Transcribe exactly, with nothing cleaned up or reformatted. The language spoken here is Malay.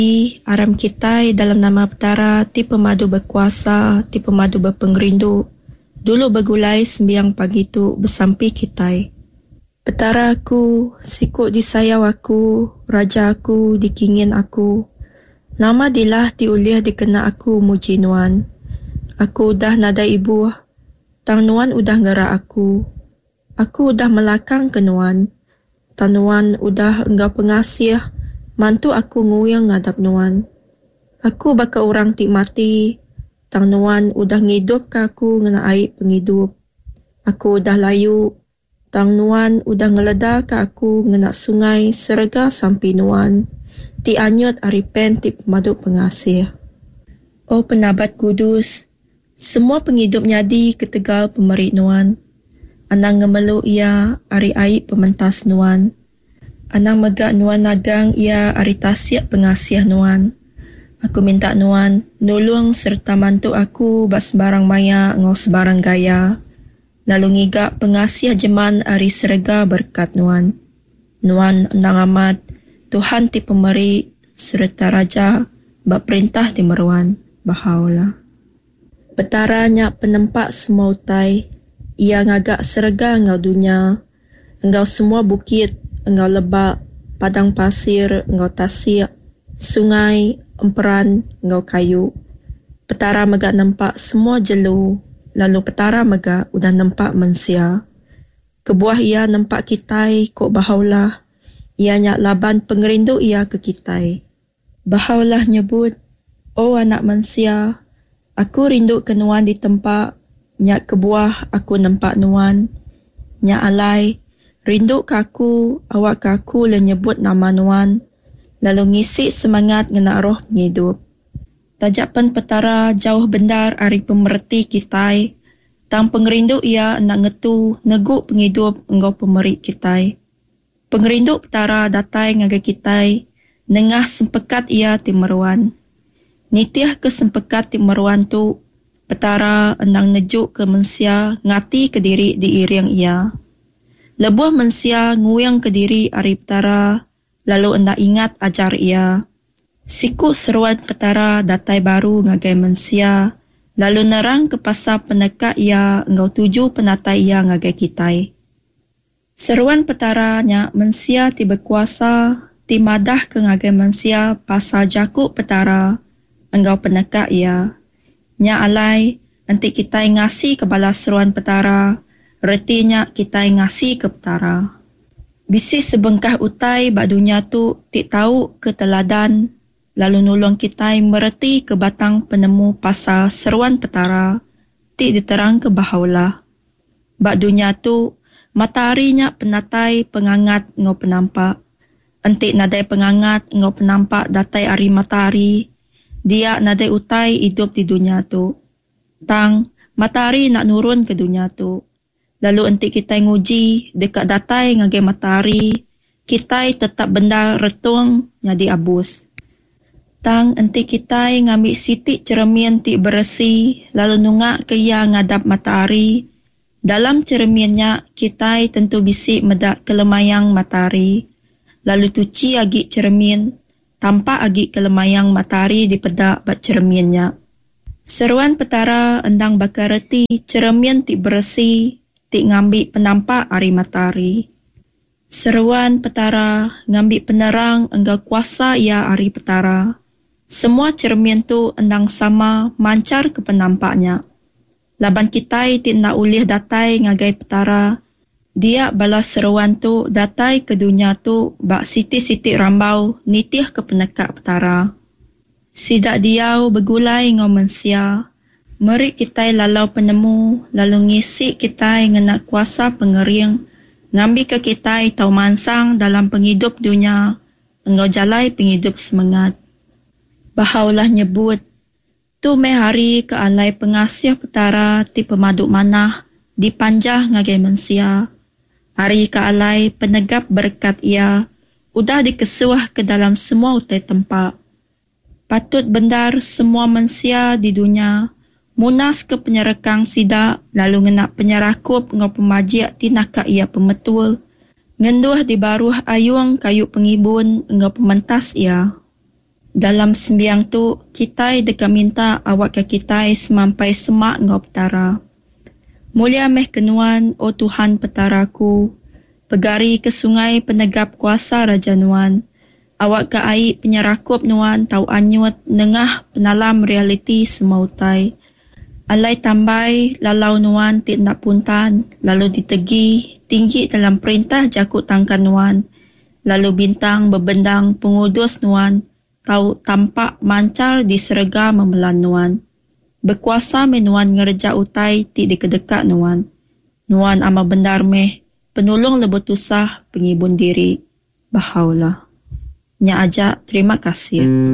aram kitai dalam nama petara ti pemadu berkuasa, ti pemadu berpengerindu. Dulu bergulai sembiang pagi tu bersampi kitai. Petara aku, sikut disayau aku, raja aku, dikingin aku. Nama dilah diuliah dikena aku muji nuan. Aku udah nada ibu, tang nuan udah ngera aku. Aku udah melakang ke nuan. Tang nuan udah enggau pengasih. Mantu aku nguyang ngadap nuan. Aku baka orang tik mati. Tang nuan udah ngidup ke aku ngena air penghidup. Aku udah layu. Tang nuan udah ngeleda ke aku ngena sungai serega sampai nuan. Ti anyut aripen ti pemadu pengasih. Oh penabat kudus. Semua penghidup nyadi ketegal pemerik nuan. Anang ngemelu ia ari air pementas nuan. Anang megak nuan nagang ia ari tasiak pengasih nuan. Aku minta nuan nulung serta mantu aku bak sebarang maya ngau sebarang gaya. Lalu ngigak pengasih jeman ari serega berkat nuan. Nuan endang amat Tuhan ti pemeri serta raja bak perintah ti meruan. Bahaula. Petaranya penempak semua utai. Ia ngagak serega ngau dunia. Engkau semua bukit. Engkau lebak, padang pasir, engkau tasik, sungai, emperan, engkau kayu. Petara megak nampak semua jelu, lalu petara megak udah nampak mensia. Kebuah ia nampak kitai kok bahaulah, ia nyak laban pengerindu ia ke kitai. Bahaulah nyebut, oh anak mensia, aku rindu ke nuan di tempat, nyak kebuah aku nampak nuan, nyak alai, rindu ke aku, awak ke aku le nyebut nama nuan, lalu ngisi semangat ngena roh penghidup. Tajapan petara jauh bendar ari pemerti kitai, tang pengerindu ia nak ngetu neguk penghidup engkau pemerik kitai. Pengerindu petara datai ngagai kitai, nengah sempekat ia timeruan. Nitiah ke sempekat timeruan tu, petara endang nejuk ke mensia ngati ke diri diiring ia. Lebuh mensia nguyang ke diri ari petara, lalu enda ingat ajar ia. Siku seruan petara datai baru ngagai mensia, lalu nerang ke pasar peneka ia engkau tuju penatai ia ngagai kitai. Seruan petaranya mensia ti berkuasa, ti madah ke ngagai mensia pasal jakuk petara, engkau peneka ia. Nya alai, nanti kitai ngasih ke balas seruan petara, retinya kita ngasih ke petara. Bisi sebengkah utai bak dunia tu tik tahu ke teladan, lalu nulung kita mereti ke batang penemu pasal seruan petara, tik diterang ke bahaulah. Bak dunia tu, mataharinya penatai pengangat ngau penampak. Entik nadai pengangat ngau penampak datai ari matahari, dia nadai utai hidup di dunia tu. Tang, matahari nak nurun ke dunia tu. Lalu entik kita nguji dekat datai ngagai matahari, kita tetap benda retung jadi abus. Tang entik kita ngambil sitik cermin tik beresi, lalu nungak ke ia ngadap matahari. Dalam cerminnya kita tentu bisik medak kelemayang matahari. Lalu tuci agi cermin, tampak agi kelemayang matahari di pedak bat cerminnya. Seruan petara endang bakar reti cermin tik beresi, tik ngambil penampak ari matahari. Seruan petara ngambil penerang engkau kuasa ia ari petara. Semua cermin tu endang sama mancar ke penampaknya. Laban kitai tik nak ulih datai ngagai petara. Dia balas seruan tu datai ke dunia tu bak siti-siti rambau nitih ke penekak petara. Sidak diau bergulai ngau mensia. Meri kita lalau penemu, lalu ngisi kita ngena kuasa pengering, ngambil ke kita tau mansang dalam penghidup dunia, engkau jalai penghidup semangat. Bahaulah nyebut, tu me hari ke alai pengasih petara ti pemaduk manah, dipanjah ngagai mensia. Hari ke alai penegap berkat ia, udah dikesuah ke dalam semua utai tempat. Patut bendar semua mensia di dunia, munas ke penyerekang sidak, lalu ngenak penyerakup ngau pemajik tinaka ia pemetul, ngenduh di baruh ayung kayu pengibun ngau pementas ia. Dalam sembiang tu, kita deka minta awak ke kita semampai semak ngau petara. Mulia meh kenuan, o Tuhan petaraku, pegari ke sungai penegap kuasa Raja Nuan. Awak ke air penyerakup Nuan, tau anyut nengah penalam realiti semautai. Alai tambai lalau Nuan tidak puntan, lalu ditegi tinggi dalam perintah jakut tangkan Nuan. Lalu bintang berbendang pengudus Nuan, tau tampak mancar di serega memelan Nuan. Berkuasa menuan ngerja utai ti dekat-dekat Nuan. Nuan ama bendar meh, penolong lebut usah pengibun diri. Bahaulah. Nya aja, terima kasih.